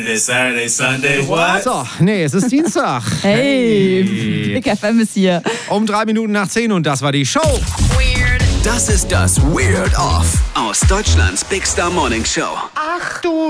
Saturday, Sunday, what? So, nee, es ist Dienstag. Hey, Big FM ist hier. Um 3 Minuten nach 10 und das war die Show. Weird. Das ist das Weird Off aus Deutschlands Big Star Morning Show. Ach du